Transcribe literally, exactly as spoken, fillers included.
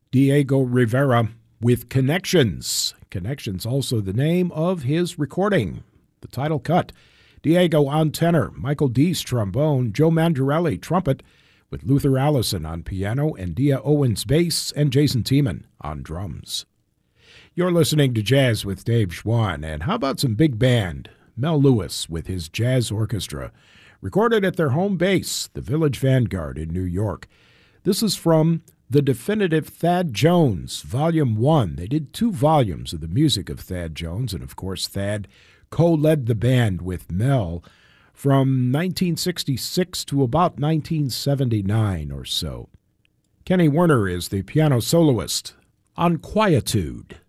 Diego Rivera with Connections. Connections, also the name of his recording. The title cut. Diego on tenor, Michael Deese trombone, Joe Mandarelli trumpet, with Luther Allison on piano and Dia Owens bass and Jason Tiemann on drums. You're listening to Jazz with Dave Schwann, and how about some big band? Mel Lewis with his jazz orchestra, recorded at their home base, the Village Vanguard in New York. This is from The Definitive Thad Jones, Volume one. They did two volumes of the music of Thad Jones, and of course Thad co-led the band with Mel from nineteen sixty-six to about nineteen seventy-nine or so. Kenny Werner is the piano soloist on Quietude.